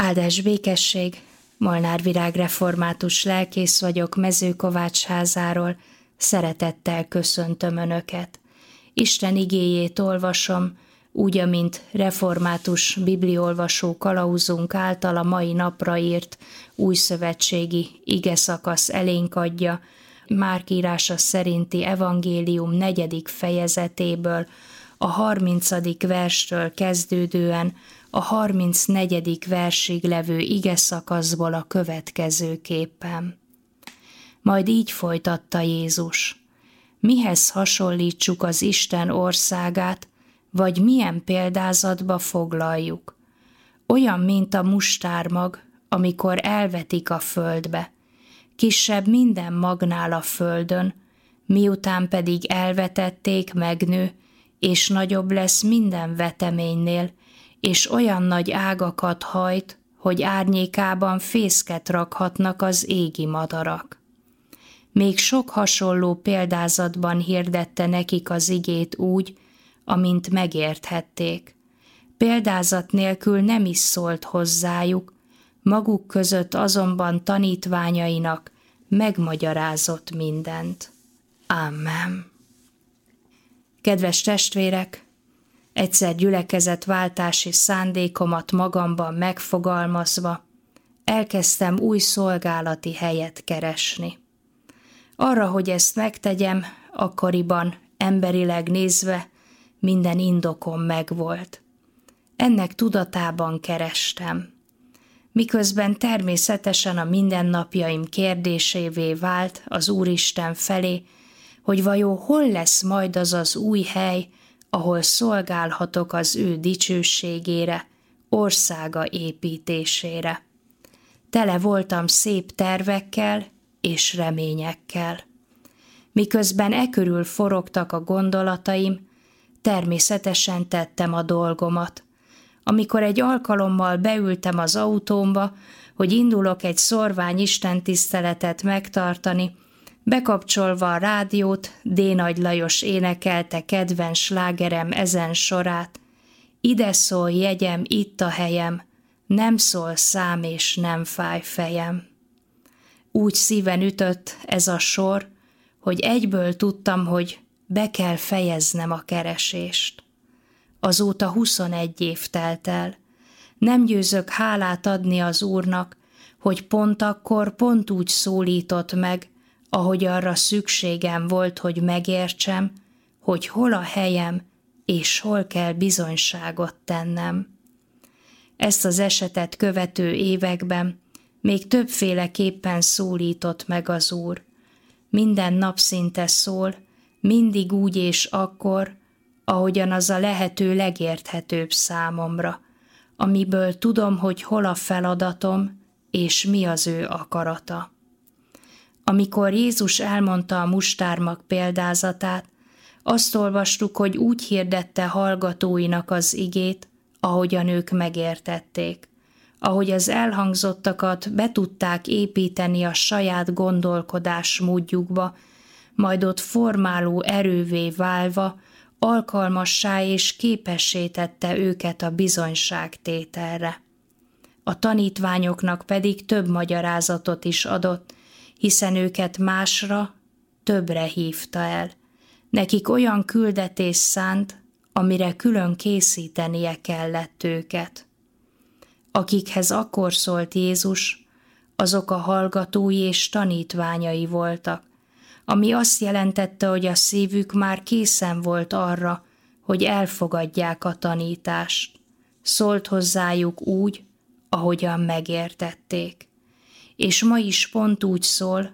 Áldás békesség, Molnár Virág református lelkész vagyok Mezőkovácsházáról, szeretettel köszöntöm Önöket. Isten igéjét olvasom, úgy, amint református bibliolvasó kalauzunk által a mai napra írt újszövetségi igeszakasz elénk adja, Márk írása szerinti evangélium 4. fejezetéből, a 30. verstől kezdődően a 34. versig levő igeszakaszból a következőképpen. Majd így folytatta Jézus: mihez hasonlítsuk az Isten országát, vagy milyen példázatba foglaljuk? Olyan, mint a mustármag, amikor elvetik a földbe. Kisebb minden magnál a földön, miután pedig elvetették, megnő, és nagyobb lesz minden veteménynél, és olyan nagy ágakat hajt, hogy árnyékában fészket rakhatnak az égi madarak. Még sok hasonló példázatban hirdette nekik az igét úgy, amint megérthették. Példázat nélkül nem is szólt hozzájuk, maguk között azonban tanítványainak megmagyarázott mindent. Amen. Kedves testvérek, egyszer gyülekezetváltási szándékomat magamban megfogalmazva, elkezdtem új szolgálati helyet keresni. Arra, hogy ezt megtegyem, akkoriban emberileg nézve minden indokom megvolt. Ennek tudatában kerestem. Miközben természetesen a mindennapjaim kérdésévé vált az Úristen felé, hogy vajon hol lesz majd az az új hely, ahol szolgálhatok az ő dicsőségére, országa építésére. Tele voltam szép tervekkel és reményekkel. Miközben ekörül forogtak a gondolataim, természetesen tettem a dolgomat. Amikor egy alkalommal beültem az autómba, hogy indulok egy szorvány istentiszteletet megtartani, bekapcsolva a rádiót, D. Nagy Lajos énekelte kedvenc slágerem ezen sorát: ide szól jegyem, itt a helyem, nem szól szám és nem fáj fejem. Úgy szíven ütött ez a sor, hogy egyből tudtam, hogy be kell fejeznem a keresést. Azóta 21 év telt el. Nem győzök hálát adni az Úrnak, hogy pont akkor pont úgy szólított meg, ahogy arra szükségem volt, hogy megértsem, hogy hol a helyem, és hol kell bizonyságot tennem. Ezt az esetet követő években még többféleképpen szólított meg az Úr. Minden nap szinte szól, mindig úgy és akkor, ahogyan az a lehető legérthetőbb számomra, amiből tudom, hogy hol a feladatom, és mi az ő akarata. Amikor Jézus elmondta a mustármag példázatát, azt olvastuk, hogy úgy hirdette hallgatóinak az igét, ahogyan ők megértették, ahogy az elhangzottakat be tudták építeni a saját gondolkodásmódjukba, majd ott formáló erővé válva, alkalmassá és képessé tette őket a bizonyságtételre. A tanítványoknak pedig több magyarázatot is adott, hiszen őket másra, többre hívta el. Nekik olyan küldetés szánt, amire külön készítenie kellett őket. Akikhez akkor szólt Jézus, azok a hallgatói és tanítványai voltak, ami azt jelentette, hogy a szívük már készen volt arra, hogy elfogadják a tanítást. Szólt hozzájuk úgy, ahogyan megértették. És ma is pont úgy szól,